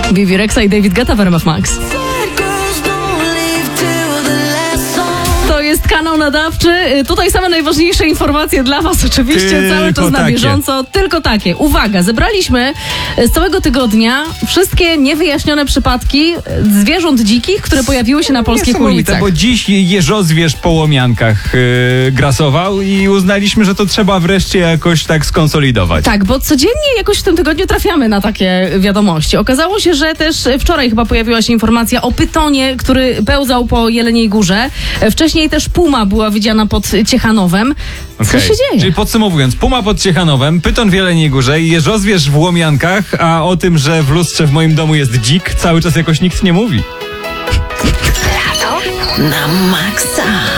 Vivi Rexa i David Guetta w RMF Max. To jest kanał nadawczy. Tutaj same najważniejsze informacje dla was oczywiście, cały czas na bieżąco. Tylko takie. Uwaga, zebraliśmy z całego tygodnia wszystkie niewyjaśnione przypadki zwierząt dzikich, które pojawiły się na polskich ulicach. Bo dziś jeżozwierz po łomiankach grasował i uznaliśmy, że to trzeba wreszcie jakoś tak skonsolidować. Tak, bo codziennie jakoś w tym tygodniu trafiamy na takie wiadomości. Okazało się, że też wczoraj chyba pojawiła się informacja o pytonie, który pełzał po Jeleniej Górze. Wcześniej też puma była widziana pod Ciechanowem. Co się dzieje? Czyli podsumowując, puma pod Ciechanowem, pyton w Jeleniej Górze i jeżozwierz w łomiankach, a o tym, że w lustrze w moim domu jest dzik, cały czas jakoś nikt nie mówi. Lato na maksa.